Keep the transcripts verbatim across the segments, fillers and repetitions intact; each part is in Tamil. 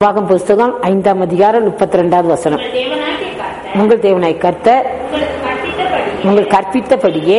வாகம் புஸ்தகம் ஐந்தாம் அதிகாரம் முப்பத்தி ரெண்டாவது வசனம். உங்கள் தேவனாய் கர்த்தர் உங்கள் கற்பித்தபடியே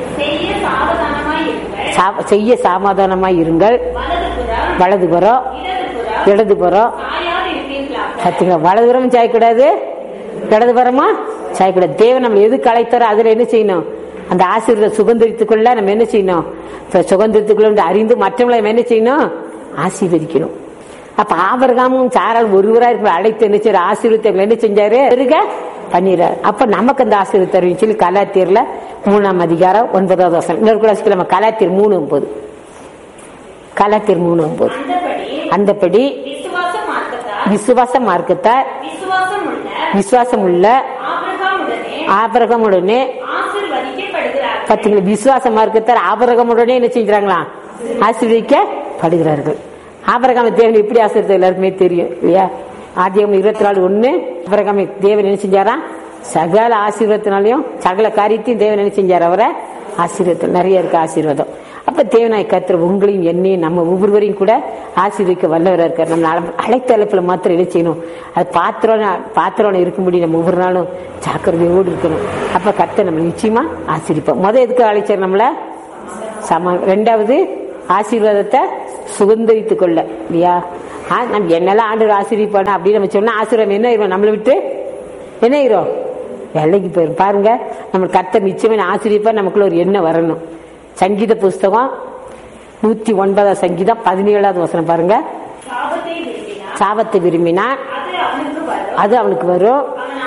செய்ய சாமாதானமாய் இருங்கள். வலதுபுறம் இடதுபுறம் பார்த்தீங்களா? வலதுபுறம் சாயக்கூடாது, இடதுபுறமா சாயக்கூடாது. தேவன் நம்ம எதுக்கு அழைத்தாரோ அதுல என்ன செய்யணும்? அந்த ஆசீர்வாதத்தை சுதந்திரத்துக்குள்ள நம்ம என்ன செய்யணும்? சுதந்திரத்துக்குள்ள அறிந்து மற்றவங்களை நம்ம என்ன செய்யணும்? ஆசீர்வதிக்கணும். அப்ப ஆபிரகாமும் சாரால் ஒருவரா இருக்கிற அழைத்து என்ன செய்யற ஆசீர்வாதத்தை என்ன செஞ்சாரு? பண்ணிடுறாரு. அப்ப நமக்கு அந்த ஆசீர்வாதம் தருவின்னு சொல்லி கலாத்தியர்ல மூணாம் அதிகாரம் ஒன்பதாவது வசனம். இன்னொரு கிளாஸ்க்கு நம்ம கலாத்தியர் மூணு ஒன்பது கலாத்தியர் மூணு ஒன்பது அந்தபடி விசுவாச மார்க்கத்தார் விசுவாசம் உள்ள ஆபிரகாமுடனே பார்த்தீங்களா? விசுவாச மார்க்கத்தார் ஆபிரகாமுடனே என்ன செஞ்சாங்களா? ஆசீர்வதிக்கப்படுகிறார்கள். ஆபிரகாம தேவன் எப்படி ஆசீர்வாதம் எல்லாருக்குமே தெரியும் இல்லையா? ஆதியாகமம் இருபத்தி நாலு ஒண்ணு ஆபிரகாம தேவன் என்ன செஞ்சாரா? சகல ஆசீர்வாதத்தினாலையும் சகல காரியத்தையும் தேவன் என்ன செஞ்சார்? அவரை ஆசீர்வாதம் நிறைய இருக்கு ஆசீர்வாதம். அப்ப தேவனாய் கர்த்தர் உங்களையும் என்னையும் நம்ம ஒவ்வொருவரையும் கூட ஆசீர்வதிக்க வல்லவராக இருக்கார். நம்ம அழைத்த அழைப்புல மாத்திரம் என்ன செய்யணும்? அது பாத்திரம் பாத்திரம் இருக்கும்படி நம்ம ஒவ்வொரு நாளும் ஜாக்கிரதையோடு இருக்கணும். அப்ப கர்த்தர் நம்ம நிச்சயமா ஆசீர்விப்போம். முதல் எதுக்கு அழைச்சார் நம்மள? சம ரெண்டாவது ஆசீர்வாதத்தை சுதந்திரித்துக் கொள்ள இல்லையா? நம்ம என்னெல்லாம் ஆண்டு ஆசீர்வாதம் அப்படின்னு நம்ம சொன்னா ஆசீர்வாதம் என்ன ஆயிரும்? நம்மளை விட்டு என்ன ஆயிரும்? வேலைக்கு போயிரும். பாருங்க, நம்ம கர்த்தர் நிச்சயமா ஆசீர்வாதம் நமக்குள்ள ஒரு எண்ணம் வரணும். சங்கீத புஸ்தகம் நூத்தி ஒன்பதாம் சங்கீதம் பதினேழாவது வசனம் பாருங்க. சாபத்தை விரும்பினா அது அவனுக்கு வரும்.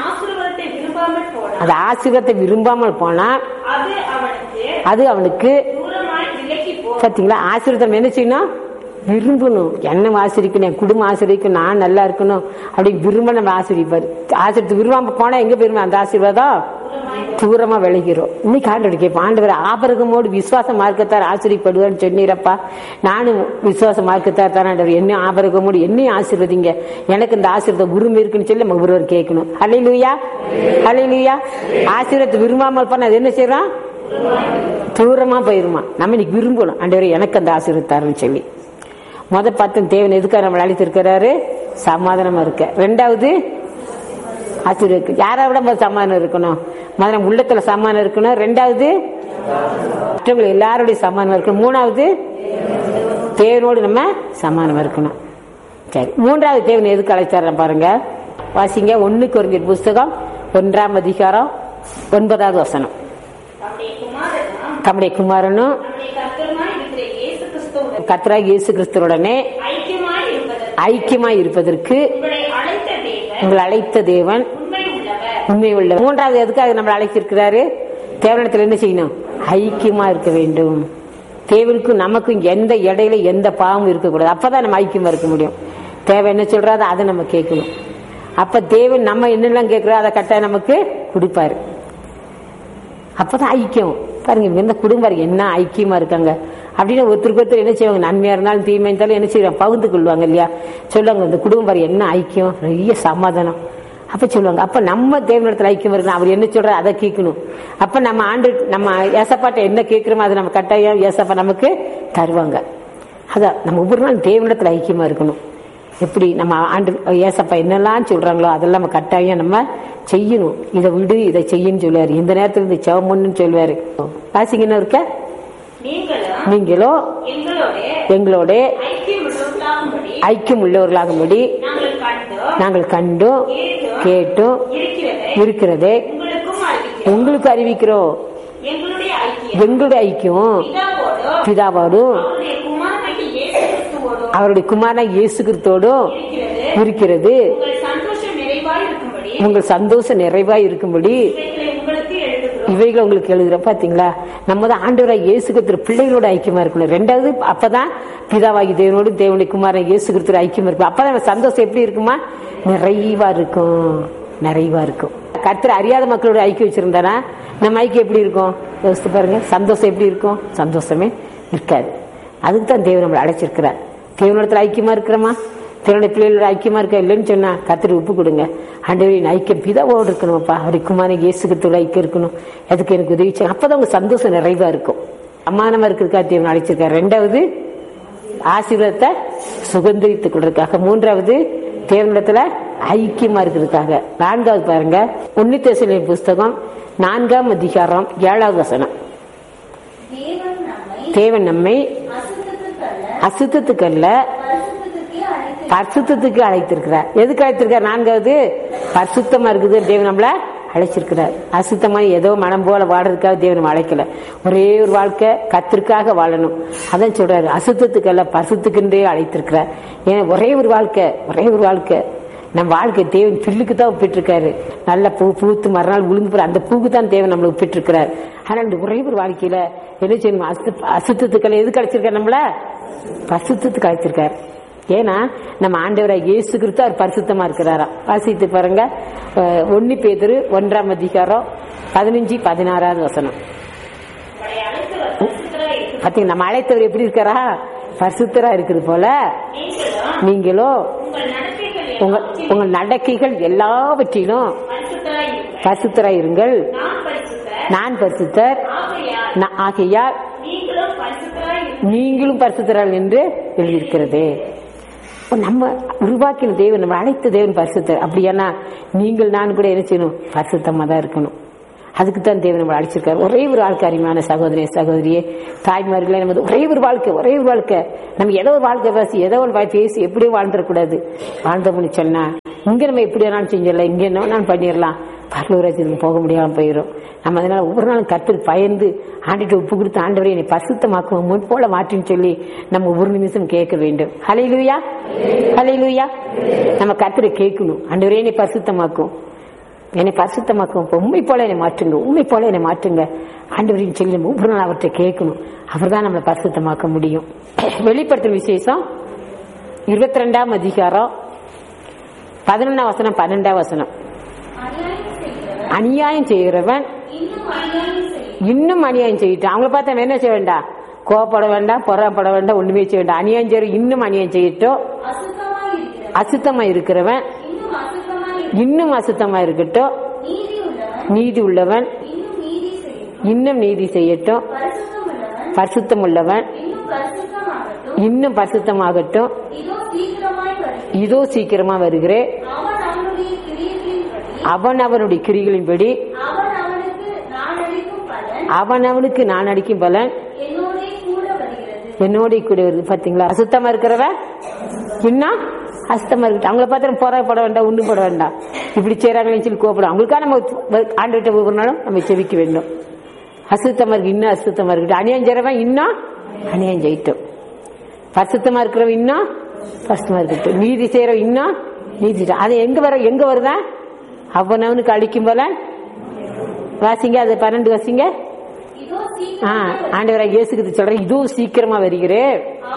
அது ஆசீர்வாதத்தை விரும்பாமல் போனா அது அவனுக்கு பாத்தீங்களா? ஆசீர்வாதம் என்ன செய்யணும்? விரும்பணும். என்ன ஆசிரிக்கணும், என் குடும்பம் ஆசிரியக்கணும், நான் நல்லா இருக்கணும் அப்படின்னு விரும்ப நம்ம ஆசிரிப்பாரு. ஆசிரியத்து விரும்பாம போனா எங்க போயிருமா? அந்த ஆசீர்வாதம் தூரமா விளைகிறோம். இன்னைக்கு ஆண்டவர் கேட்போம், ஆண்டவர் ஆபரகமோடு விசுவாச மார்க்கத்தார் ஆசிரியப்படுவார்னு சொன்னீரப்பா. நானும் விசுவாச மார்க்கத்தார் தான் ஆண்டவர், என்ன ஆபரகமோடு என்னையும் ஆசீர்வதிங்க, எனக்கு இந்த ஆசீர்வாதம் உரிமை இருக்குன்னு சொல்லி நம்ம ஒருவர் கேட்கணும். ஹல்லேலூயா, ஹல்லேலூயா. ஆசீர்வாதத்தை விரும்பாமல் போனா அது என்ன செய்யறான்? தூரமா போயிருமா. நம்ம இன்னைக்கு விரும்பணும், ஆண்டவர் எனக்கு அந்த ஆசீர்வாதம் சொல்லி. முத பார்த்து தேவன் எதுக்காக நம்மளை அழைத்திருக்கிறாரு? சமாதானமா இருக்க. ரெண்டாவது ஆசீர்வாதம். யாரை விட சமாதானம் இருக்கணும்? முதல்ல உள்ளத்துல சமாதானம் இருக்கணும். ரெண்டாவது மற்றவங்க எல்லாருடைய சமாதானம் இருக்கணும். மூணாவது தேவனோடு நம்ம சமாதானம் இருக்கணும். சரி, மூன்றாவது தேவன் எதுக்கு அழைச்சார பாருங்க, வாசிங்க. ஒன்னு கொரிந்தியர் புஸ்தகம் ஒன்றாம் அதிகாரம் ஒன்பதாவது வசனம். தம்முடைய குமாரனும் கர்த்தராகிய இயேசு கிறிஸ்துவுடனே ஐக்கியமாய் இருப்பதற்கு உங்களை அழைத்த தேவன் உண்மை உள்ள. மூன்றாவது எதுக்காக நம்மளை அழைத்திருக்கிறாரு? தேவனிடத்தில் என்ன செய்யணும்? ஐக்கியமா இருக்க வேண்டும். தேவனுக்கும் நமக்கும் எந்த இடையில எந்த பாவமும் இருக்கக்கூடாது. அப்பதான் நம்ம ஐக்கியமா இருக்க முடியும். தேவை என்ன சொல்றாரு அதை நம்ம கேட்கணும். அப்ப தேவன் நம்ம என்னெல்லாம் கேட்கிறோம் அதை கட்டாயம் நமக்கு கொடுப்பாரு. அப்பதான் ஐக்கியம். பாருங்க, இந்த குடும்பம் என்ன ஐக்கியமா இருக்காங்க அப்படின்னு ஒருத்தருக்கு ஒருத்தர் என்ன செய்வாங்க? நன்மையா இருந்தாலும் தீமையா இருந்தாலும் என்ன செய்வாங்க? பகிர்ந்து கொள்வாங்க இல்லையா? சொல்லுவாங்க, இந்த குடும்பம் பாரு என்ன ஐக்கியம், நிறைய சமாதானம். அப்ப சொல்லுவாங்க, அப்ப நம்ம தேவனிடத்துல ஐக்கியம் இருக்கணும். அவர் என்ன சொல்ற அதை கேட்கணும். அப்ப நம்ம ஆண்டு நம்ம ஏசப்பாட்ட என்ன கேட்கிறோமோ அதை நம்ம கட்டாயம் ஏசப்பா நமக்கு தருவாங்க. அதான் நம்ம ஒவ்வொரு நாள் தேவனிடத்துல ஐக்கியமா இருக்கணும். எப்படி நம்ம ஆண்டு ஏசப்பா என்னெல்லாம் சொல்றாங்களோ அதெல்லாம் நம்ம கட்டாயம் நம்ம செய்யணும். இதை விடு இதை செய்யன்னு சொல்லுவாரு. இந்த நேரத்துல இந்த செவமுன்னு சொல்லுவாரு. வாசிங்கன்னு இருக்க நீங்களோ எங்களோட ஐக்கியம் உள்ளவர்களாகும்படி நாங்கள் கண்டும் கேட்டும் இருக்கிறதே உங்களுக்கு அறிவிக்கிறோம். எங்களுடைய ஐக்கியம் பிதாவோடும் அவருடைய குமாரன் இயேசு கிறிஸ்துவோடும் இருக்கிறது. உங்கள் சந்தோஷம் நிறைவாய் இருக்கும்படி இவைகளை உங்களுக்கு எழுதுற. பாத்தீங்களா? நம்ம தான் ஆண்டவராய் இயேசு கிறிஸ்து பிள்ளைகளோட ஐக்கியமா இருக்கணும். ரெண்டாவது அப்பதான் பிதாவாகி தேவனோடு தேவனுடைய குமாரன் இயேசு கிறிஸ்து ஐக்கியமா இருக்கும். அப்பதான் சந்தோஷம் எப்படி இருக்குமா? நிறைவா இருக்கும், நிறைவா இருக்கும். கர்த்தர் அறியாத மக்களோட ஐக்கியம் வச்சிருந்தானா நம்ம ஐக்கியம் எப்படி இருக்கும்? யோசித்து பாருங்க. சந்தோஷம் எப்படி இருக்கும்? சந்தோஷமே இருக்காது. அதுக்கு தான் தேவன் நம்மளை அழைச்சிருக்கிறார். தேவனோடத்துல ஐக்கியமா இருக்கிறோமா? தேவனுடைய பிள்ளைகளோட ஐக்கியமா இருக்க இல்லைன்னு சொன்னா கர்த்தர் உப்பு கொடுங்க. ஆண்டவரின் ஐக்கியம் பிதாவோடு இருக்கணும்ப்பா. அவரை குமாரன் இயேசு கிறிஸ்துவோட ஐக்கியம் இருக்கணும். அதுக்கு எனக்கு உதவி செய்யும். அப்பதான் உங்க சந்தோஷம் நிறைவா இருக்கும். சமாதானமா இருக்கிறதுக்காக தேவன் அழைச்சிருக்காரு. ரெண்டாவது ஆசீர்வாதத்தை சுதந்திரித்துக் கொள்றதுக்காக. மூன்றாவது தேவனிடத்துல ஐக்கியமா இருக்கிறதுக்காக. நான்காவது பாருங்க, ஒன்னு தெசலோனிக்கேயர் புஸ்தகம் நான்காம் அதிகாரம் ஏழாவது வசனம். தேவன் நம்மை அசுத்தத்துக்கு அல்ல பரிசுத்தத்துக்கு அழைத்திருக்கிறார். எதுக்கு அழைத்திருக்கார்? நான்காவது பரிசுத்தமா இருக்குது தேவன் நம்மள அழைச்சிருக்கிறார். அசுத்தமா ஏதோ மனம் போல வாடுறதுக்காக தேவன் நம்ம அழைக்கல. ஒரே ஒரு வாழ்க்கை கத்திற்காக வாழணும். அதான் சொல்றாரு, அசுத்தத்துக்கு அல்ல பரிசுத்துக்குன்றே அழைத்திருக்கிறார். ஏன்னா ஒரே ஒரு வாழ்க்கை ஒரே ஒரு வாழ்க்கை நம்ம வாழ்க்கை தேவன் பில்லுக்கு தான் ஒப்பிட்டிருக்காரு. நல்ல பூ பூத்து மறுநாள் விழுந்து போற அந்த பூக்கு தான் தேவன் நம்மளை ஒப்பிட்டிருக்கிறார். ஆனா இந்த ஒரே ஒரு வாழ்க்கையில என்ன செய்யணும்? அசு அசுத்தத்துக்கெல்லாம் எது கிடைச்சிருக்காரு? நம்மள பரிசுத்தத்துக்கு அழைச்சிருக்காரு. ஏன்னா நம்ம ஆண்டவராக இயேசு கிறிஸ்து அவர் பரிசுத்தமா இருக்கிறாரா. வாசித்து பாருங்க, ஒன்னு பேதுரு ஒன்றாம் அதிகாரம் பதினஞ்சு பதினாறாவது வசனம். பாத்தீங்க, நம்ம அழைத்தவர் எப்படி இருக்காரா? பரிசுத்தரா இருக்குது போல நீங்களும் உங்க உங்கள் நடக்கைகள் எல்லாவற்றிலும் பரிசுத்தராய் இருங்கள். நான் பரிசுத்தர் ஆகையால் நீங்களும் பரிசுத்தரால் என்று எழுதியிருக்கிறது. நம்ம உருவாக்கின தேவன், நம்ம அழைத்த தேவன் பரிசுத்தர். அப்படியானா நீங்கள் நான் கூட என்ன செய்யணும்? பரிசுத்தமா தான் இருக்கணும். அதுக்குத்தான் தேவன் நம்ம அழைச்சிருக்காரு. ஒரே ஒரு வாழ்க்கை. அருமையான சகோதரிய சகோதரியே, தாய்மார்களே, நம்ம ஒரே ஒரு வாழ்க்கை ஒரே ஒரு வாழ்க்கை. நம்ம ஏதோ ஒரு வாழ்க்கை பேசி ஏதோ ஒரு பேசி எப்படியோ வாழ்ந்துடக்கூடாது. வாழ்ந்தோம்னு சொன்னா இங்க நம்ம எப்படி வேணாலும் செஞ்சிடலாம், இங்க என்ன வேணாலும் பண்ணிடலாம், பரலோகத்துக்கு போக முடியாம போயிடும். நம்ம அதனால ஒவ்வொரு நாளும் கர்த்தருக்கு பயந்து ஆண்டிட்டு உப்பு கொடுத்து ஆண்டவரே என்னை பரிசுத்தமாக்குவோம் முன் போல மாற்றின்னு சொல்லி நம்ம ஒரு நிமிஷம் கேட்க வேண்டும். ஹல்லேலூயா, ஹல்லேலூயா. நம்ம கர்த்தரை கேட்கணும், ஆண்டவரே என்னை பரிசுத்தமாக்கும், என்னை பரிசுத்தமாக்கும், உண்மை போல என்னை மாற்றுங்க, உண்மை போல என்னை மாற்றுங்க ஆண்டவரின் சொல்லி ஒவ்வொரு நாள் அவர்கிட்ட கேட்கணும். அவர் தான் நம்மளை பரிசுத்தமாக்க முடியும். வெளிப்படுத்தும் விசேஷம் இருபத்தி ரெண்டாம் அதிகாரம் பதினொன்னாம் வசனம் பன்னெண்டாம் வசனம். அநியாயம் செய்கிறவன் இன்னும் அநியாயம் செய்யிட்டான். அவங்கள பார்த்தா என்ன செய்ய வேண்டாம்? கோவப்பட வேண்டாம், பொறாப்பட வேண்டாம், ஒண்ணுமே செய்ய வேண்டாம். அநியாயம் செய்ய இன்னும் அநியாயம் செய்யட்டும். அசுத்தமா இருக்கிறவன் இன்னும் அசுத்தமா இருக்கட்டும். நீதி உள்ளவன் இன்னும் நீதி செய்யட்டும். பரிசுத்தம் உள்ளவன் இன்னும் பரிசுத்தமாகட்டும். இதோ சீக்கிரமா வருகிறேன். அவன் அவனுடைய கிரிகளின்படி அவன் அவனுக்கு நான் அடிக்கும் பலன் என்னோட கூட வருது. பாத்தீங்களா? அசுத்தமா இருக்கிறவன் இன்னும் அசுத்தமா இருக்கு. அவங்கள பார்த்து போராடப்பட வேண்டாம், உண்டு போட வேண்டாம், இப்படி செய்யறாங்கன்னு சொல்லி கோப்படும். அவங்களுக்காக நம்ம ஆண்டுகிட்ட ஒவ்வொரு நாளும் நம்ம செவிக்க வேண்டும். அசுத்தமா இருக்கு இன்னும் அசுத்தமா இருக்கு. அநியாயம் செய்யறவன் இன்னும் அநியாயம் செய்யட்டும். பரிசுத்தமா இருக்கிறவன் இன்னும் பரிசுத்தமா இருக்கட்டும். நீதி செய்யறவன் இன்னும் நீதி. அது எங்க வர எங்க வருதா? அவனவனுக்கு அழிக்கும் போல வாசிங்க, அது பன்னெண்டு வாசிங்க. ஆண்டவராக இயேசுக்கு சொல்றேன், இதோ சீக்கிரமா வருகிறேன்.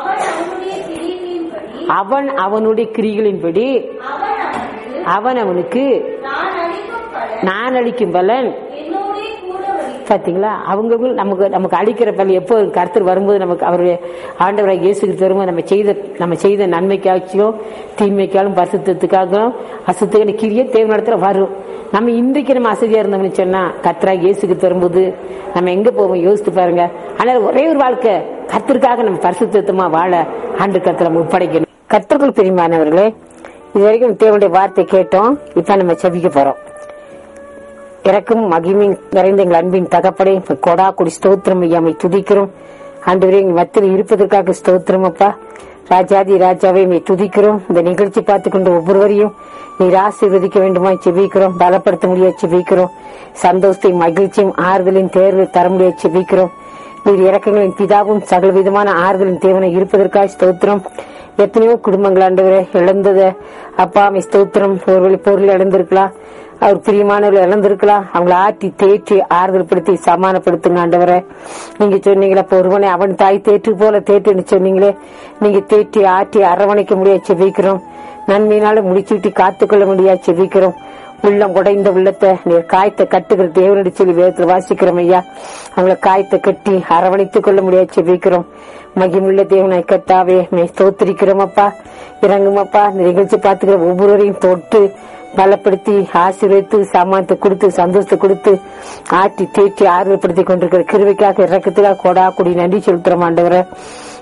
அவன் அவனுடைய கிரிகளின்படி அவன் அவனுக்கு நான் அளிக்கும் பலன். பாத்தீங்களா? அவங்க நமக்கு நமக்கு அளிக்கிற பலன் எப்போ கர்த்தர் வரும்போது நமக்கு அவருடைய ஆண்டவராக இயேசுக்கு வரும்போது நம்ம செய்த நம்ம செய்த நன்மைக்காச்சும் தீமைக்காலும் பரிசுத்தத்துக்காகவும் அசுத்தமான கிரியை தேவனிடத்துல வரும். நம்ம இன்றைக்கு நம்ம அசதியா இருந்தோம்னு சொன்னா கர்த்தராக இயேசுக்கு வரும்போது நம்ம எங்க போவோம்? யோசித்து பாருங்க. ஆனால் ஒரே ஒரு வாழ்க்கை கர்த்தருக்காக நம்ம பரிசுத்தமா வாழ ஆண்டு கர்த்தரை ஒப்படைக்கணும். கர்த்தர்கள் பிரியமானவர்களே, இது வரைக்கும் தேவனுடைய வார்த்தை கேட்டோம். இப்ப நம்ம செபிக்க போறோம். இறக்கும் மகிமின் நிறைந்த எங்கள் அன்பின் தகப்படை கொடா கொடி ஸ்தோத்திரம் ஐயாமை துதிக்கிறோம். ஆண்டவரே, எங்க மத்தியில் இருப்பதற்காக ஸ்தோத்திரம் அப்பா. ராஜாதி ராஜாவை மே துதிக்கிறோம். இந்த நிகழ்ச்சி பார்த்து கொண்டு ஒவ்வொருவரையும் நீர் ஆசீர்வதிக்க வேண்டுமா செபிக்கிறோம். பலப்படுத்த முடியாது செபிக்கிறோம். சந்தோஷத்தை மகிழ்ச்சியும் ஆறுதலின் தேர்வு தர முடியாது செபிக்கிறோம். நீர் இறக்கங்களின் பிதாவும் சகல விதமான ஆறுதலின் தேவனை இருப்பதற்காக ஸ்தோத்திரம். எத்தனையோ குடும்பங்கள் ஆண்டவரே இழந்தத அப்பா மே ஸ்தோத்திரம். ஒருவழி பொருள் இழந்திருக்கலாம், அவர் பிரியமானவர்கள் இழந்திருக்கலாம். அவங்களை ஆற்றி தேற்றி ஆறுதல் படுத்தி சமானப்படுத்துங்க ஆண்டவரை. நீங்க சொன்னீங்களா, ஒருவனை அவன் தாய் தேற்று போல தேற்றுன்னு சொன்னீங்களே, நீங்க தேற்றி ஆற்றி அரவணைக்க முடியாது செபிக்கிறோம். நன்மையினால முடிச்சுட்டு காத்துக்கொள்ள முடியாது செபிக்கிறோம். உள்ளம் உடைந்த உள்ளத்தை நீர் காயத்தை கட்டுகிற தேவனுடைய சொல்லி வேதத்தில் வாசிக்கிறோம் ஐயா. அவங்களை காயத்தை கட்டி அரவணைத்துக் கொள்ள முடியாது செபிக்கிறோம். மகிமுள்ள தேவனை கத்தாவே மே ஸ்தோத்திரிக்கிறோம் அப்பா. இறங்கும் அப்பா. இந்த நிகழ்ச்சி பார்த்துக்கிற ஒவ்வொருவரையும் தொட்டு பலப்படுத்தி ஆசீர்வதித்து சாமானத்தை கொடுத்து சந்தோஷத்தை கொடுத்து ஆற்றி தேற்றி ஆறுதல்படுத்தி கொண்டிருக்கிற கிருபைக்காக இறக்கத்துக்காக கொடா கொடி நன்றி செலுத்துறோம் ஆண்டவரை.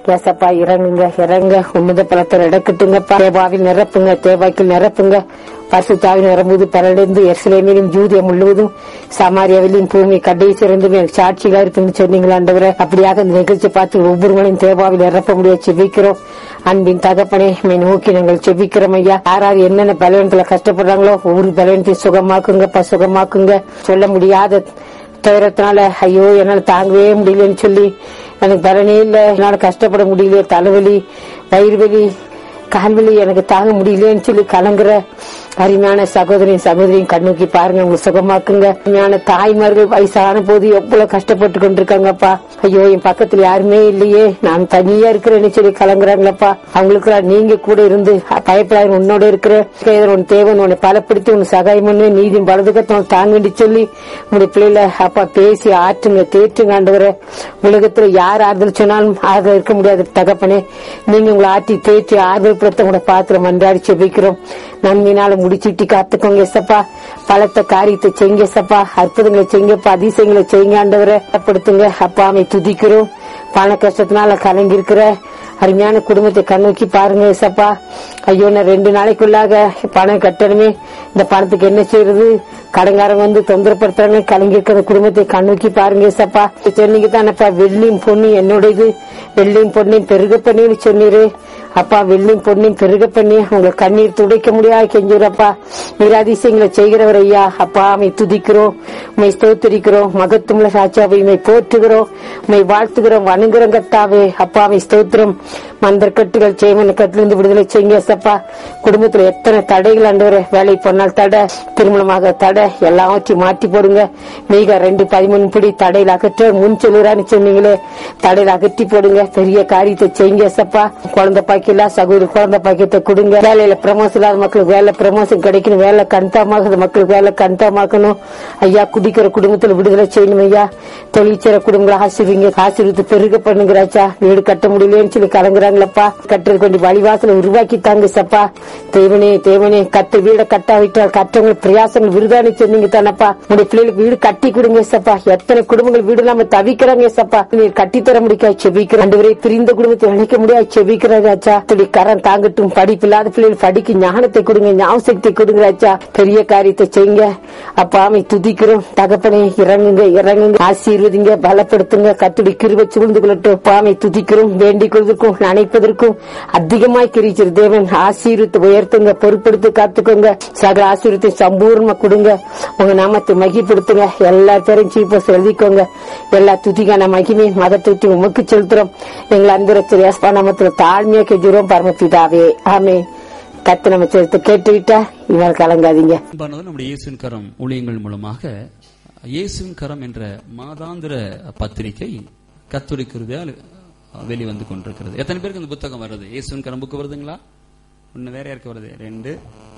ஏசப்பா இறங்குங்க, இறங்க உன்னத பலத்தை நடக்கட்டுங்கப்பா. தேவாவில் நிரப்புங்க, தேவாக்கில் நிரப்புங்க. பரிசுத்தாவின் வரும்போது பரலிருந்து எருசலேமிலும் யூதேயா முழுவதும் சமாரியாவிலும் பூமி கடைசி இருந்துமே சாட்சிகளா இருக்குன்னு சொன்னீங்களா ஆண்டவரே. அப்படியாக இந்த நிகழ்ச்சி பார்த்து ஒவ்வொருவரையும் தேவாவில் நிரப்ப முடியாது செபிக்கிறோம். அன்பின் தகப்பனே நோக்கி நாங்கள் செபிக்கிறோம் ஐயா. யாராவது என்னென்ன பலவீனத்துல கஷ்டப்படுறாங்களோ ஒவ்வொரு பலவீனத்தையும் சுகமாக்குங்கப்பா, சுகமாக்குங்க. சொல்ல முடியாத துயரத்தினால ஐயோ என்னால தாங்கவே முடியலன்னு சொல்லி எனக்கு பலனே இல்ல, என்னால கஷ்டப்பட முடியல, தலைவலி, வயிறு வலி, கால்வலி எனக்கு தாங்க முடியலன்னு சொல்லி கலங்குற அருமையான சகோதரின் சகோதரியும் கண்ணோக்கி பாருங்க, உங்களுக்கு சுகமாக்குங்க. அருமையான தாய்மார்கள் வயசான போது எவ்வளவு கஷ்டப்பட்டு கொண்டிருக்காங்கப்பா. ஐயோ என் பக்கத்துல யாருமே இல்லையே, நான் தனியா இருக்கிறேன்னு சொல்லி கலங்குறாங்களப்பா. அவங்களுக்கு நீங்க கூட இருந்து பயப்படாத உன்னோட இருக்கிற உன் தேவன் உன்னை பலப்படுத்தி உன் சகாயம் பண்ணி நீதி வலதுக்கத்தை தாங்க வேண்டி சொல்லி உங்களுடைய பிள்ளைல அப்பா பேசி ஆற்றுங்க, தேற்றுங்க ஆண்டவரே. உலகத்துல யார் ஆறுதல் சொன்னாலும் ஆறுதல் இருக்க முடியாது தகப்பனே. நீங்க உங்களை ஆற்றி தேற்றி ஆறுதல் படுத்த உங்களை பாத்திரம் மன்றாடி செபிக்கிறோம். நன்மையினால முடிச்சுட்டி காத்துக்கோங்க ஏசப்பா. பலத்த காரியத்தை செய்யுங்க ஏசப்பா. அற்புதங்களை செய்யுங்கப்பா, அதிசயங்களை செய்யுங்க ஆண்டவரை படுத்துங்க அப்பா. அமை துதிக்கிறோம். பண கஷ்டத்தினால கலங்கி இருக்கிற அருமையான குடும்பத்தை கண்ணோக்கி பாருங்க ஏசப்பா. ஐயோ நான் ரெண்டு நாளைக்குள்ளாக பணம் கட்டணுமே, இந்த பணத்துக்கு என்ன செய்யறது, கடங்காரங்க வந்து தொந்தரப்படுத்துறாங்க, கலங்கி இருக்கிற குடும்பத்தை கண்ணோக்கி பாருங்க ஏசப்பா. சொன்னீங்க தானப்பா வெள்ளியும் பொண்ணு என்னுடையது, வெள்ளியும் பொண்ணையும் பெருக பண்ணி சொன்னீரு அப்பா. வெள்ளியும் பொண்ணையும் பெருக பண்ணி உங்க கண்ணீர் துடைக்க முடியாது கெஞ்சுறப்பா. நீர் அதிசயங்களை செய்கிறவர் ஐயா அப்பா. அமை துதிக்கிறோம், உண்மை ஸ்தோத்திரிக்கிறோம். மகத்துவ சாட்சியாவை உண்மை போற்றுகிறோம், உண்மை வாழ்த்துகிறோம், வணங்குறோம் கர்த்தாவே அப்பா. அமை ஸ்தோத்திரம். மந்தர் கட்டுகள் செய்வன கட்டிலிருந்து விடுதலை செய்யுங்க சப்பா. குடும்பத்துல எத்தனை தடைகள் ஆண்டவரே, வேலை போனால் தடை, திருமணமாக தடை, எல்லாவற்றையும் மாற்றி போடுங்க. மீக ரெண்டு பதிமூணு படி தடையில் அகற்ற முன் சொல்லுறான்னு சொன்னீங்களே, தடையில் அகற்றி போடுங்க. பெரிய காரியத்தை செய்யுங்க சப்பா. குழந்தை பாக்கியல சகோதரி குழந்தை பாக்கியத்தை கொடுங்க. வேலையில பிரமோஷன் இல்லாத மக்களுக்கு வேலை பிரமோஷன் கிடைக்கணும், வேலை கன்ஃபார்மாக மக்களுக்கு வேலை கன்ஃபார்மாக்கணும் ஐயா. குடிக்கிற குடும்பத்துல விடுதலை செய்யணும் ஐயா. தொழில் செய்யற குடும்பங்களை ஆசிரியங்க, ஆசீர்வத்து பெருக பண்ணுங்கிறாச்சா. வீடு கட்ட முடியலன்னு சொல்லி கலங்குறாங்களப்பா. கட்டுறது கொஞ்சம் வழிவாசல உருவாக்கி தாங்க சப்பா. தேவனே தேவனே கட்டு வீட கட்டாவிட்டால் கட்டவங்களுக்கு பிரயாசங்கள் விருதானி சொன்னீங்க தானப்பா. உங்களுடைய பிள்ளைகளுக்கு வீடு கட்டி கொடுங்க சப்பா. எத்தனை குடும்பங்கள் வீடு இல்லாம தவிக்கிறாங்க சப்பா. நீர் கட்டித்தர முடியாது செபிக்கிற ரெண்டு பேரை பிரிந்த குடும்பத்தை அழைக்க முடியாது செபிக்கிறாச்சா. கரம் தாங்கட்டும். படிப்பு இல்லாத பிள்ளைகள் படிக்க ஞானத்தை கொடுங்க, ஞாபகத்தை கொடுங்கிறாச்சா. பெரிய காரியத்தை செய்யுங்க அப்பா. அமை துதிக்கிறோம் தகப்பனே. இறங்குங்க இறங்குங்க, ஆசீர்வதிங்க, பலப்படுத்துங்க. கத்துடி கிருபை சூழ்ந்து கொள்ளட்டும். பாமை துதிக்கிறோம். வேண்டிக் கொள்வதற்கும் நினைப்பதற்கும் அதிகமாய் கிரிச்சிரு தேவன். ஆசீர்வத்தை உயர்த்துங்க, பொறுப்படுத்தி காத்துக்கோங்க. சகல ஆசீர்வத்தை சம்பூர்ணமா கொடுங்க. உங்க நாமத்தை மகிப்படுத்துங்க. எல்லா பேரும் சீப்பஸ் எழுதிக்கோங்க. எல்லா துதிக்கான மகிமை மதத்தை உமக்கு செலுத்துறோம். எங்களை அன்புரச்சரியாஸ்பா நாமத்துல தாழ்மையா கெஞ்சுறோம் பரமபிதாவே ஆமே. கத்து நம்ம சேர்த்து கேட்டுவிட்டா இவள் கலங்காதீங்க. நம்முடைய இயேசுவின் கரம் ஊழியங்கள் மூலமாக இயேசுவின் கரம் என்ற மாதாந்திர பத்திரிகை கத்தோலிக்க கிருபையால் வெளிவந்து கொண்டிருக்கிறது. எத்தனை பேருக்கு இந்த புத்தகம் வருது? இயேசுவின் கரம் புக்கு வருதுங்களா? ஒன்னு வேற யாருக்கு வருது? ரெண்டு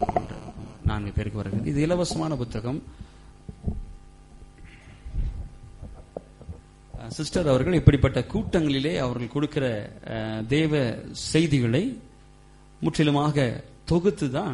நான்கு பேருக்கு வருது. இது இலவசமான புத்தகம். சிஸ்டர் அவர்கள் இப்படிப்பட்ட கூட்டங்களிலே அவர்கள் கொடுக்கிற தேவ செய்திகளை முற்றிலுமாக தொகுத்துதான்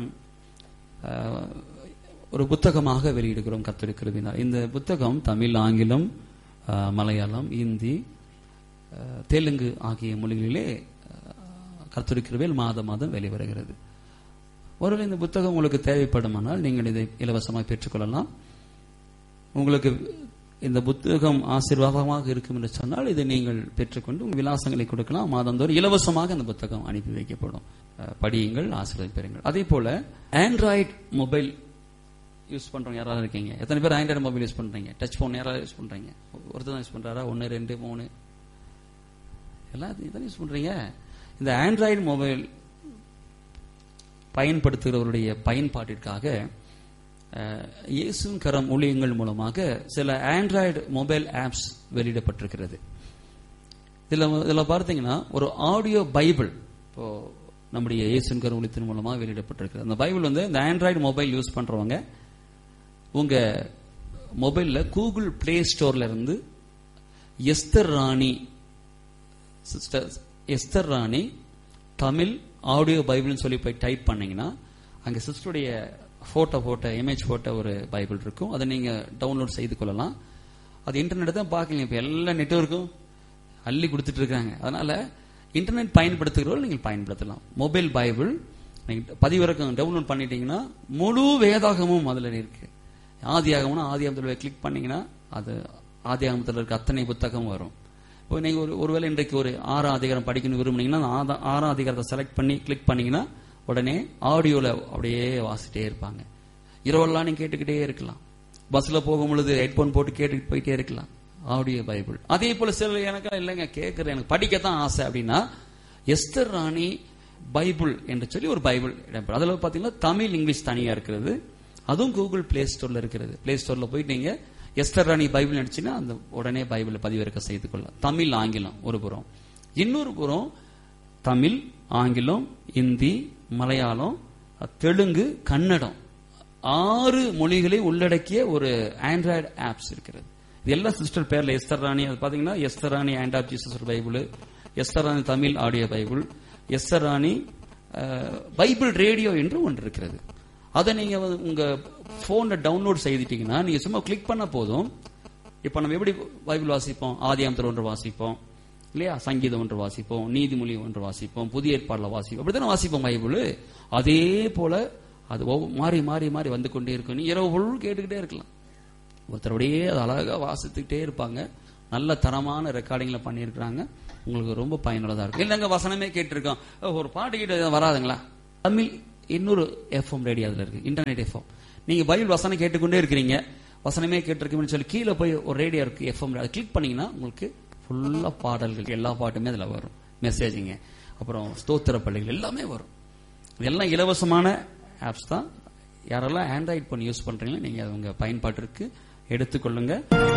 ஒரு புத்தகமாக வெளியிடுகிறோம் கத்தோலிக்க கிருபையினால். இந்த புத்தகம் தமிழ், ஆங்கிலம், மலையாளம், இந்தி, தெலுங்கு ஆகிய மொழிகளிலே கத்தோலிக்க கிருபையில் மாதம் மாதம் வெளிவருகிறது. ஒருவேளை இந்த புத்தகம் உங்களுக்கு தேவைப்படுமானால் நீங்கள் இதை இலவசமாக பெற்றுக்கொள்ளலாம். உங்களுக்கு இந்த புத்தகம் ஆசீர்வாதமாக இருக்கும் என்று சொன்னால் இதை நீங்கள் பெற்றுக்கொண்டு உங்கள் விலாசங்களை கொடுக்கலாம். மாதந்தோறும் இலவசமாக இந்த புத்தகம் அனுப்பி வைக்கப்படும். படியுங்கள், ஆசீர்வாதம் பெறுங்கள். அதே போல ஆண்ட்ராய்டு மொபைல் யூஸ் பண்றவங்க யாராவது இருக்கீங்க? எத்தனை பேர் ஆண்ட்ராய்டு மொபைல் யூஸ் பண்றீங்க? டச் போன் யாராவது யூஸ் பண்றீங்க? ஒருத்தர் தான் யூஸ் பண்றாரா? ஒன்னு, ரெண்டு, மூணு, எல்லாத்தையும் யூஸ் பண்றீங்க. இந்த ஆண்ட்ராய்டு மொபைல் பயன்படுத்துகிறவருடைய பயன்பாட்டிற்காக இயேசுவின் கரம் ஊழியங்கள் மூலமாக சில ஆண்ட்ராய்டு மொபைல் ஆப்ஸ் வெளியிடப்பட்டிருக்கிறது. இதுல இதுல பார்த்தீங்கன்னா ஒரு ஆடியோ பைபிள் இப்போ நம்முடைய இயேசுவின் கரம் ஊழியத்தின் மூலமாக வெளியிடப்பட்டிருக்கிறது. அந்த பைபிள் வந்து இந்த ஆண்ட்ராய்டு மொபைல் யூஸ் பண்றவங்க உங்க மொபைல்ல கூகுள் பிளே ஸ்டோர்ல இருந்து எஸ்தர் ராணி சிஸ்டர் எஸ்தர் ராணி தமிழ் ஆடியோ பைபிள்னு சொல்லி போய் டைப் பண்ணீங்கன்னா அங்க சிஸ்டருடைய போட்டோ போட்ட இமேஜ் போட்ட ஒரு பைபிள் இருக்கும். அதை நீங்க டவுன்லோட் செய்து கொள்ளலாம். அது இன்டர்நெட் தான் பார்க்கலீங்க. இப்ப எல்லா நெட்வொர்க்கும் அள்ளி கொடுத்துட்டு இருக்காங்க. அதனால இன்டர்நெட் பயன்படுத்துகிறவர்கள் நீங்கள் பயன்படுத்தலாம். மொபைல் பைபிள் நீங்க பதிவிறக்கம் டவுன்லோட் பண்ணிட்டீங்கன்னா முழு வேதாகமும் அதுல இருக்கு. ஆதியாகம்னா ஆதியாகமத்தில் கிளிக் பண்ணீங்கன்னா அது ஆதியாகமத்தில் இருக்க அத்தனை புத்தகம் வரும். இப்போ நீங்க ஒரு ஒருவேளை இன்றைக்கு ஒரு ஆறாம் அதிகாரம் படிக்கணும் விரும்புனீங்கன்னா ஆறாம் அதிகாரத்தை செலக்ட் பண்ணி கிளிக் பண்ணீங்கன்னா உடனே ஆடியோல அப்படியே வாசிட்டே இருப்பாங்க. இரவெல்லாம் நீங்க கேட்டுக்கிட்டே இருக்கலாம். பஸ்ல போகும் பொழுது ஹெட்போன் போட்டு கேட்டுட்டு போயிட்டே இருக்கலாம். Audio Bible. அதே போல சில எனக்கு இல்லைங்க கேட்கறேன், எனக்கு படிக்கத்தான் ஆசை அப்படின்னா எஸ்தர் ராணி பைபிள் என்று சொல்லி ஒரு பைபிள் இடம்பெறும். அதுல பாத்தீங்கன்னா தமிழ் இங்கிலீஷ் தனியா இருக்கிறது. அதுவும் கூகுள் பிளே ஸ்டோர்ல இருக்கிறது. பிளே ஸ்டோர்ல போயிட்டு நீங்க எஸ்தர் ராணி பைபிள் நினைச்சுன்னா அந்த உடனே பைபிளை பதிவிறக்க செய்து கொள்ளலாம். தமிழ் ஆங்கிலம் ஒரு புறம், இன்னொரு புறம் தமிழ் ஆங்கிலம் இந்தி மலையாளம் தெலுங்கு கன்னடம் ஆறு மொழிகளை உள்ளடக்கிய ஒரு ஆண்ட்ராய்டு ஆப்ஸ் இருக்கிறது. இது எல்லா சிஸ்டர் பேர்ல எஸ்தர் ராணி. அது பாத்தீங்கன்னா Esther Rani hand of Jesus Bible, Esther Rani Tamil audio Bible, Esther Rani Bible radio என்று ஒன்று இருக்கிறது. அதை நீங்க உங்க போன்ல டவுன்லோட் செய்துட்டீங்கன்னா நீங்க சும்மா கிளிக் பண்ண போதும். இப்ப நம்ம எப்படி பைபிள் வாசிப்போம்? ஆதியாகமத்தில் ஒன்று வாசிப்போம் இல்லையா, சங்கீதம் ஒன்று வாசிப்போம், நீதிமொழி ஒன்று வாசிப்போம், புதிய ஏற்பாடுல வாசிப்போம், அப்படித்தானே வாசிப்போம் பைபிள். அதே போல அது மாறி மாறி மாறி வந்து கொண்டே இருக்கும். நீ இரவு பொருள் கேட்டுக்கிட்டே இருக்கலாம். ஒருத்தருடையே அது அழகா வாசித்துக்கிட்டே இருப்பாங்க. நல்ல தரமான ரெக்கார்டிங்ல பண்ணியிருக்கிறாங்க. உங்களுக்கு ரொம்ப பயனுள்ளதா இருக்கும். இல்லைங்க வசனமே கேட்டிருக்கோம், ஒரு பாட்டு கேட்டு வராதுங்களா? தமிழ் இன்னொரு எஃப்எம் ரேடியோ அதுல இருக்கு, இன்டர்நெட் எஃப்எம். நீங்க பைபிள் வசனம் கேட்டுக்கொண்டே இருக்கிறீங்க, வசனமே கேட்டிருக்கீங்கன்னு சொல்லி கீழே போய் ஒரு ரேடியோ இருக்கு எஃப்எம், அதை கிளிக் பண்ணீங்கன்னா உங்களுக்கு ஃபுல்லா பாடல்கள் எல்லா பாட்டுமே அதுல வரும். மெசேஜிங்க அப்புறம் ஸ்தோத்திர பள்ளிகள் எல்லாமே வரும். இதெல்லாம் இலவசமான ஆப்ஸ் தான். யாரெல்லாம் ஆண்ட்ராய்டு பண்ணி யூஸ் பண்றீங்களோ நீங்க உங்க பயன்பாட்டிற்கு எடுத்துக்கொள்ளுங்க.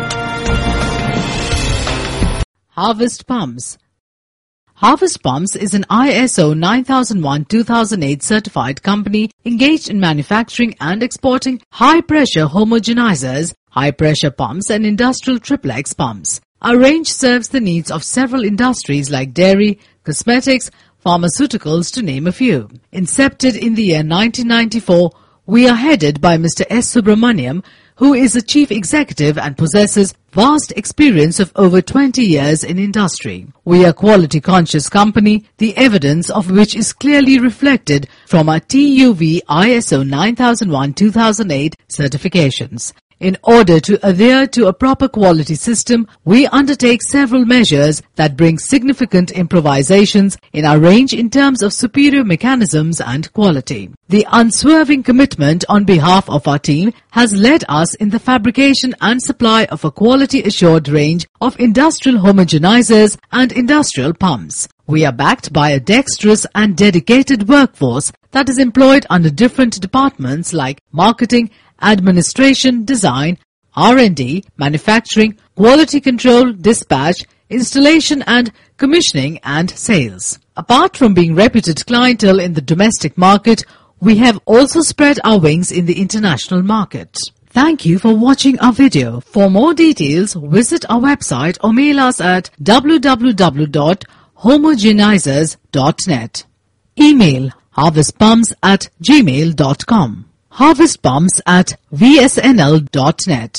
Harvest Pumps. Harvest Pumps is an I S O nine thousand one two thousand eight certified company engaged in manufacturing and exporting high-pressure homogenizers, high-pressure pumps and industrial triplex pumps. Our range serves the needs of several industries like dairy, cosmetics, pharmaceuticals to name a few. Incepted in the year nineteen ninety-four, we are headed by Mister S. Subramaniam, who is the chief executive and possesses vast experience of over twenty years in industry. We are a quality conscious company, the evidence of which is clearly reflected from our T U V I S O nine thousand one two thousand eight certifications. In order to adhere to a proper quality system, we undertake several measures that bring significant improvisations in our range in terms of superior mechanisms and quality. The unswerving commitment on behalf of our team has led us in the fabrication and supply of a quality assured range of industrial homogenizers and industrial pumps. We are backed by a dexterous and dedicated workforce that is employed under different departments like marketing, administration, design, R and D, manufacturing, quality control, dispatch, installation and commissioning and sales. Apart from being reputed clientele in the domestic market, we have also spread our wings in the international market. Thank you for watching our video. For more details, visit our website or mail us at w w w dot homogenizers dot net. Email harvestpumps at gmail dot com. harvestpumps at v s n l dot net.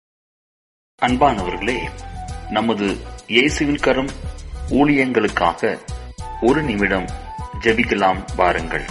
அன்பானவர்களே, நமது இயேசுவின் கரம் ஊழியங்களுக்காக ஒரு நிமிடம் ஜெபிக்கலாம் வாருங்கள்.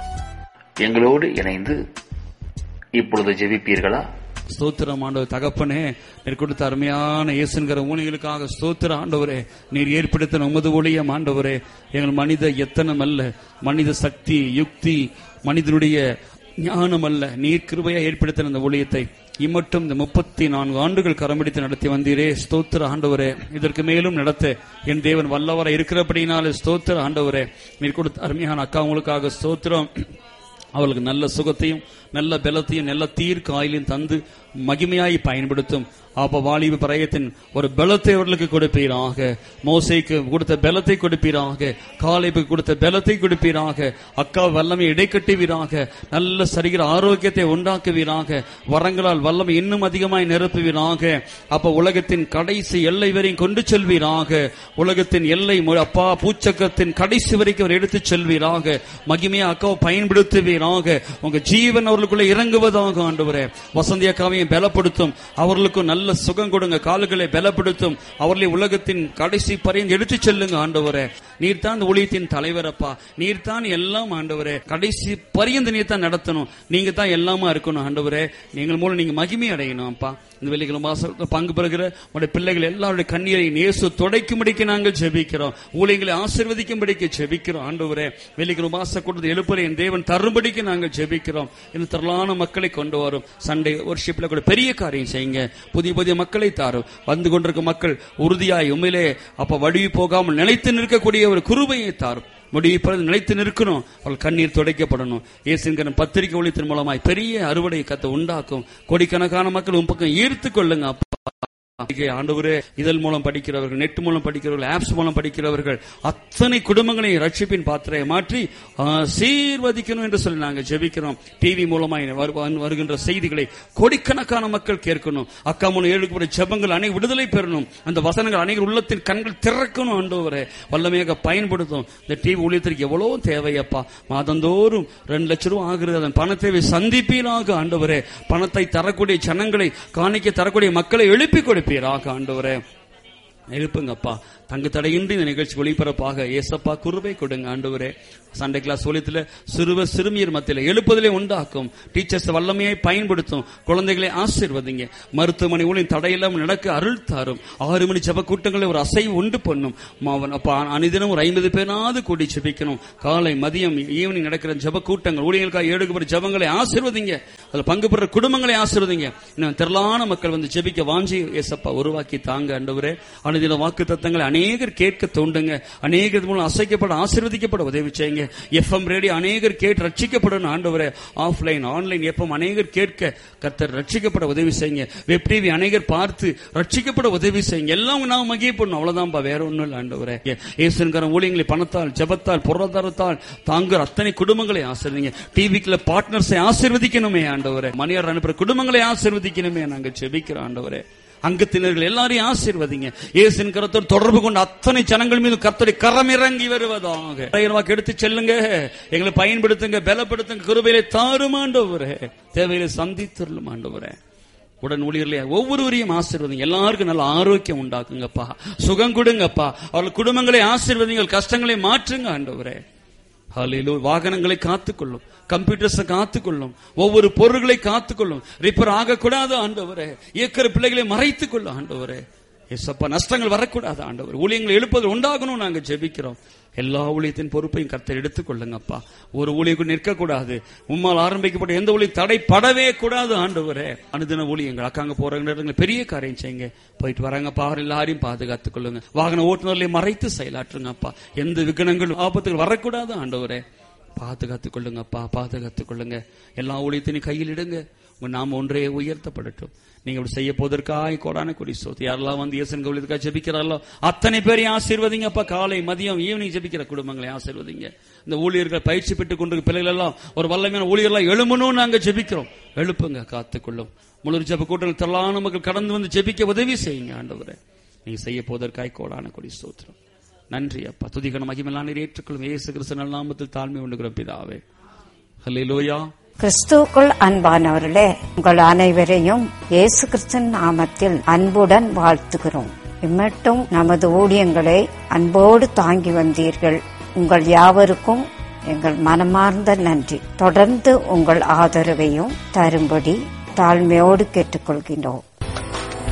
எங்களோடு இணைந்து இப்பொழுது ஜெபிப்பீர்களா? ஸ்தோத்திரம் ஆண்டவர் தகப்பனே, நீர் கொடுத்த அருமையான இயேசுங்கிற ஊழியர்களுக்காக ஸ்தோத்திர ஆண்டவரே. நீர் ஏற்படுத்தின உமது ஊழியம் ஆண்டவரே, எங்கள் மனித எத்தனம் அல்ல, மனித சக்தி யுக்தி மனிதனுடைய ஞானம் அல்ல, நீர் கிருபையா ஏற்படுத்தின இந்த ஊழியத்தை இம்மட்டும் இந்த முப்பத்தி நான்கு ஆண்டுகள் கரம்பிடித்து நடத்தி வந்தீரே. ஸ்தோத்திர ஆண்டவரே, இதற்கு மேலும் நடத்த என் தேவன் வல்லவரை இருக்கிறபடினாலே ஸ்தோத்திர ஆண்டவரே. நீர் கொடுத்த அருமையான அக்கா உங்களுக்காக ஸ்தோத்திரம். அவளுக்கு நல்ல சுகத்தையும் நல்ல பலத்தையும் நல்ல தீர்க்க ஆயிலையும் தந்து மகிமையாய் பயன்படுத்தும். அப்ப வாலிப பிரயத்தின் ஒரு பலத்தை அவர்களுக்கு கொடுப்பீராக. மோசேக்கு கொடுத்த பலத்தை கொடுப்பீராக, காலேபுக்கு கொடுத்த பலத்தை கொடுப்பீராக. அக்கா வல்லமை இடைக்கட்டுவீராக, நல்ல சரீர ஆரோக்கியத்தை உண்டாக்குவீராக, வரங்களால் வல்லமை இன்னும் அதிகமாய் நிரப்புவீராக. அப்ப உலகத்தின் கடைசி எல்லை வரையும் கொண்டு செல்வீராக. உலகத்தின் எல்லை அப்பா பூச்சக்கத்தின் கடைசி வரைக்கும் அவர் எடுத்துச் செல்வீராக. மகிமையா அக்காவை பயன்படுத்துவீராக. உங்க ஜீவன் அவர்களுக்குள்ள இறங்குவதாக ஆண்டவரே. வசந்தி அக்காவையும் பலப்படுத்தும், அவர்களுக்கும் நல்ல சுகம் கொடுங்க, கால்களை பலப்படுத்தும், அவர்களை உலகத்தின் கடைசி பறையும் எடுத்துச் செல்லுங்க ஆண்டவரே. நீர் தான் இந்த ஊழியத்தின் தலைவரப்பா, நீர் தான் எல்லாம் ஆண்டவரே, கடைசி பரியந்த நீர் தான் நடத்தணும், நீங்க தான் எல்லாமா இருக்கணும் ஆண்டவரே. எங்கள் மூலம் நீங்க மகிமை அடையணும் அப்பா. இந்த வெள்ளிக்கிழமை மாசத்துல பங்கு பெறுகிற உடைய பிள்ளைகள் எல்லாருடைய கண்ணீரை இயேசு துடைக்கும்படிக்கு நாங்கள் ஜெபிக்கிறோம். ஊழியங்களை ஆசீர்வதிக்கும்படிக்கு ஜெபிக்கிறோம் ஆண்டவரே. வெள்ளிக்கிழமை மாச கூட்டத்தை எழுப்புற என் தேவன் தரும்படிக்கு நாங்கள் ஜெபிக்கிறோம். இந்த திரளான மக்களை கொண்டு வரும். சண்டே வொர்ஷிப்ல கூட பெரிய காரியம் செய்யுங்க. புதிய புதிய மக்களை தாரும். வந்து கொண்டிருக்கும் மக்கள் உறுதியாய் உண்மையிலே அப்ப வடிவு போகாமல் நிலைத்து நிற்கக்கூடிய ஒரு கிருபையை தாரும். முடிவு நிலைத்து நிற்கணும். அவள் கண்ணீர் துடைக்கப்படணும். இயேசுவின் பத்திரிகை ஒளித்தின் மூலமாய் பெரிய அறுவடை கத்தை உண்டாக்கும். கோடிக்கணக்கான மக்கள் உன் பக்கம் ஈர்த்து கொள்ளுங்க அப்பா. ஆண்டவரே, இதழ் மூலம் படிக்கிறவர்கள், நெட் மூலம் படிக்கிறவர்கள், ஆப்ஸ் மூலம் படிக்கிறவர்கள் அத்தனை குடும்பங்களை ரட்சிப்பின் பாத்திரையை மாற்றி ஆசீர்வதிக்கணும் என்று சொல்லி நாங்கள் ஜெபிக்கிறோம். டிவி மூலமாய் வருகின்ற செய்திகளை கோடிக்கணக்கான மக்கள் கேட்கணும். அக்கா மூலம் ஏழுக்கு ஜெபங்கள் அனைவரும் விடுதலை பெறணும். அந்த வசனங்கள் அனைவரும் உள்ளத்தின் கண்கள் திறக்கணும். ஆண்டவரே, வல்லமையாக பயன்படுத்தும். இந்த டிவி ஊழியத்திற்கு எவ்வளவு தேவையப்பா. மாதந்தோறும் ரெண்டு லட்சம் ரூபாய் ஆகிறது. அதன் பண தேவை சந்திப்பீராக ஆண்டவரே. பணத்தை தரக்கூடிய ஜனங்களை, காணிக்க தரக்கூடிய மக்களை எழுப்பி கொடுப்பீராக ஆண்டவரே. எழுப்புங்கப்பா. தங்கு தடையின்றி இந்த நிகழ்ச்சி ஒளிபரப்பாக ஏசப்பா குருவை கொடுங்க ஆண்டவரே. சண்டே கிளாஸ் ஒலித்துல சிறுவர் சிறுமியர் மத்தியில எழுப்புதலை உண்டாக்கும். டீச்சர்ஸ் வல்லமையை பயன்படுத்தும். குழந்தைகளை ஆசீர்வதிங்க. மருத்துவமனை ஊழியம் தடையில்லாமல் நடக்க அருள் தாரும். ஆறு மணி ஜெப கூட்டங்களை ஒரு அசைவு உண்டு பண்ணும். அனிதினம் ஒரு ஐம்பது பேராவது கூடி ஜெபிக்கணும். காலை மதியம் ஈவினிங் நடக்கிற ஜெப கூட்டங்கள் ஊழியர்களுக்காக ஏழுக்கு ஜெபங்களை ஆசீர்வதிங்க. அதுல பங்கு பெற குடும்பங்களை ஆசீர்வதிங்க. இன்னும் திரளான மக்கள் வந்து ஜெபிக்க வாஞ்சி ஏசப்பா உருவாக்கி தாங்க ஆண்டவரே. அனுதின வாக்கு தத்தங்களை அநேகர் கேட்க தோண்டுங்க. அநேகர் மூலம் அசைக்கப்பட ஆசீர்வதிக்கப்பட உதவி செய்யுங்க. எஃப்எம் ரேடியோ அநேகர் கேட்டு ரட்சிக்கப்படணும் ஆண்டவரே. ஆஃப்லைன் ஆன்லைன் எஃப்எம் அநேகர் கேட்க கர்த்தர் ரட்சிக்கப்பட உதவி செய்யுங்க. வெப் டிவி அநேகர் பார்த்து ரட்சிக்கப்பட உதவி செய்யுங்க. எல்லாம் நாம் மகிழ்ப்படணும். அவ்வளவுதான்ப்பா, வேற ஒன்றும் இல்லை ஆண்டவரே. இயேசுவின் ஊழியங்களை பணத்தால், ஜெபத்தால், பொருளாதாரத்தால் தாங்குற அத்தனை குடும்பங்களை ஆசீர்வதிங்க. டிவிக்குள்ள பார்ட்னர்ஸை ஆசீர்வதிக்கணுமே ஆண்டவரே. மணியார் அனுப்புற குடும்பங்களை ஆசீர்வதிக்கணுமே நாங்கள் ஜெபிக்கிறோம் ஆண்டவரே. அங்கத்தினர்கள் எல்லாரையும் ஆசீர்வதிங்க. இயேசுவின் கரத்தோடு தொடர்பு கொண்ட அத்தனை ஜனங்கள் மீது கர்த்தருடைய கரம் இறங்கி வருவதாக எடுத்து செல்லுங்க. எங்களை பயன்படுத்துங்க, பலப்படுத்துங்க, கிருபையிலே தாரும் ஆண்டவரே. தேவையிலே சந்தித்தருளும் ஆண்டவரே. உடன் ஊழியர்களே ஒவ்வொருவரையும் ஆசீர்வதிங்க. எல்லாருக்கும் நல்ல ஆரோக்கியம் உண்டாக்குங்கப்பா. சுகம் கொடுங்கப்பா. அவர்கள் குடும்பங்களை ஆசீர்வதிங்க. கஷ்டங்களை மாற்றுங்க ஆண்டவரே. வாகனங்களை காத்துக்கொள்ளும், கம்ப்யூட்டர்ஸை காத்துக்கொள்ளும், ஒவ்வொரு பொருள்களை காத்துக்கொள்ளும். ரிப்பேர் ஆகக்கூடாது ஆண்டவரே. இயக்கிற பிள்ளைகளை மறைத்துக் கொள்ளும் ஆண்டவரே. ஏசப்பா, நஷ்டங்கள் வரக்கூடாது ஆண்டவர். ஊழியங்களை எழுப்பது உண்டாகணும் நாங்கள் ஜெபிக்கிறோம். எல்லா ஊழியத்தின் பொறுப்பையும் கர்த்தர் எடுத்துக் கொள்ளுங்கப்பா. ஒரு ஊழியர்கள் நிற்கக்கூடாது. உம்மால் ஆரம்பிக்கப்பட்ட எந்த ஊழியம் தடைப்படவே கூடாது ஆண்டவரே. அனுதின ஊழியங்கள் அக்காங்க போறாங்க, பெரிய காரியம் செய்யுங்க. போயிட்டு வராங்கப்பா, எல்லாரையும் பாதுகாத்துக் கொள்ளுங்க. வாகன ஓட்டுநர்களை மறைத்து செயலாற்றுங்கப்பா. எந்த விகனங்கள் ஆபத்துகள் வரக்கூடாது ஆண்டவரே. பாதுகாத்துக் கொள்ளுங்கப்பா, பாதுகாத்துக் கொள்ளுங்க. எல்லா ஊழியத்தினையும் கையில் இடுங்க. உங்க நாம ஒன்றே உயர்த்தப்படட்டும். நீங்க அப்படி செய்ய போவதற்காக கோடான கொடி சோத்து. யாரெல்லாம் வந்து இயேசுவின் கவுளியத்துக்காக ஜெபிக்கிறாரோ அத்தனை பேரையும் ஆசீர்வதிங்கப்பா. காலை மதியம் ஈவினிங் ஜெபிக்கிற குடும்பங்களை ஆசீர்வதிங்க. இந்த ஊழியர்கள் பயிற்சி பெற்றுக் கொண்டு பிள்ளைகள் எல்லாம் ஒரு வல்லமையான ஊழியர்களாக எழுமணும் நாங்க ஜெபிக்கிறோம். எழுப்புங்க, காத்துக்கொள்ளும். முழு ஜெப கூட்டங்கள் திரளான மக்கள் கடந்து வந்து ஜெபிக்க உதவி செய்யுங்க ஆண்டவரே. நீங்க செய்ய போவதற்காக கோடான கொடி சோத்திரம். நன்றி அப்பா. துதிகன மகிமையான ஏற்றுக்கொள்ளும். இயேசு கிறிஸ்து நாமத்தில் தாழ்மை உண்டுகிறோம் பிதாவே. ஹல்லேலூயா. கிறிஸ்துவுக்குள் அன்பானவர்களே, உங்கள் அனைவரையும் இயேசு கிறிஸ்து நாமத்தில் அன்புடன் வாழ்த்துகிறோம். இம்மட்டும் நமது ஊழியங்களை அன்போடு தாங்கி வந்தீர்கள். உங்கள் யாவருக்கும் எங்கள் மனமார்ந்த நன்றி. தொடர்ந்து உங்கள் ஆதரவையும் தரும்படி தாழ்மையோடு கேட்டுக்கொள்கின்றோம்.